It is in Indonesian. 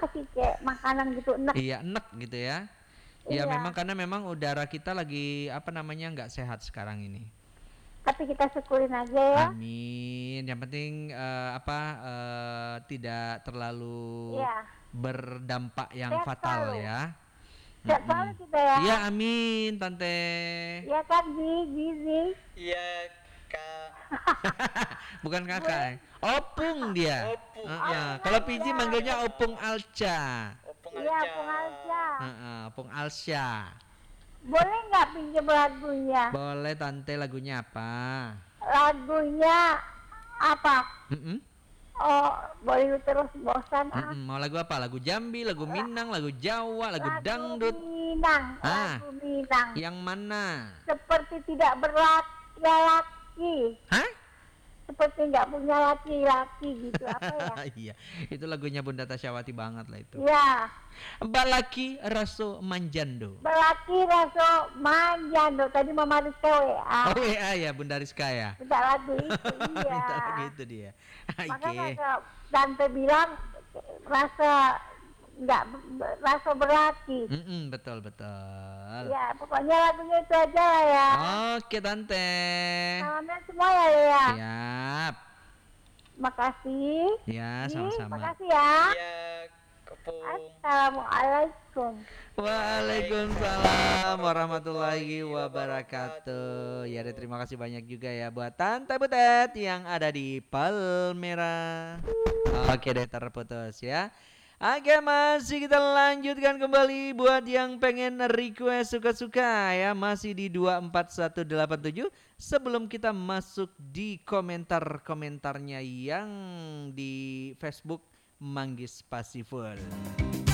apa sih kayak makanan gitu enak. Iya, enek gitu ya. Ya Iya, memang karena memang udara kita lagi apa namanya nggak sehat sekarang ini. tapi kita syukurin aja ya. Amin. Yang penting tidak terlalu Iya, berdampak yang sehat fatal selalu. ya. Sehat selalu Mm-mm. kita ya. Iya, amin, Tante. Iya kan, Gizi. Iya, Kak. Bukan kakak. Boleh. Opung dia. Opung Heeh. ya. Kalau Piji manggilnya Iya. Opung Alca. Opung Iya, Alca. pengaja. Heeh, Opung Alsya. Boleh nggak pinjam lagunya? Boleh Tante, lagunya apa? Lagunya apa? Mm-mm. Oh, boleh terus bosan ah. Mm-mm. Mau lagu apa? Lagu Jambi, lagu Minang, lagu Jawa, lagu Lagu dangdut. Minang, Ah, lagu Minang. yang mana? Seperti tidak berlaki-laki. Hah? Seperti nggak punya laki-laki gitu apa ya? Iya, itu lagunya Bunda Tasyawati banget lah itu. Ya, Balaki Raso Manjando. berlaki rasa manjando. Tadi Mama Rizka WA. Oh ya, ya Bunda Rizka ya. Minta lagu itu, iya. Minta lagu itu dia. Maka Oke. kata Tante bilang rasa nggak rasa berlaki. Mm-mm, betul betul. Ya, pokoknya lagunya itu aja lah ya. Oke Tante. Salamnya semua ya, Lea. Siap. Makasih. Ya, Ih, sama-sama. makasih ya. Iya, Opung. Assalamualaikum. Waalaikumsalam warahmatullahi wabarakatuh. Ya, deh, terima kasih banyak juga ya buat Tante Butet yang ada di Palmera. Oke deh, terputus ya. Oke, masih kita lanjutkan kembali buat yang pengen request suka-suka ya, masih di 24187 sebelum kita masuk di komentar-komentarnya yang di Facebook Manggis Pasiful.